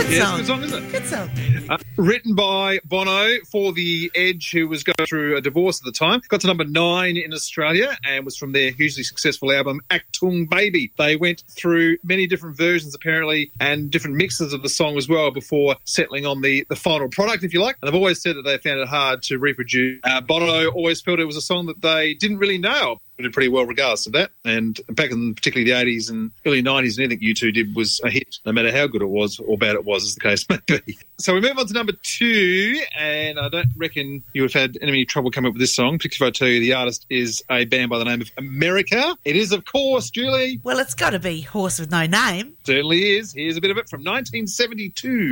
song. It's a good song, isn't it? Good song. Written by Bono for The Edge, who was going through a divorce at the time. Got to number 9 in Australia and was from their hugely successful album Achtung Baby. They went through many different versions, apparently, and different mixes of the song as well before settling on the final product, if you like. And they've always said that they found it hard to reproduce. Bono always felt it was a song that they didn't really nail. Did pretty well regardless of that. And back in particularly the 80s and early 90s, anything U2 did was a hit, no matter how good it was or bad it was, as the case may be. So we move on to number 2, and I don't reckon you would have had any trouble coming up with this song, particularly if I tell you the artist is a band by the name of America. It is, of course, Julie. Well, it's got to be Horse with No Name. Certainly is. Here's a bit of it from 1972.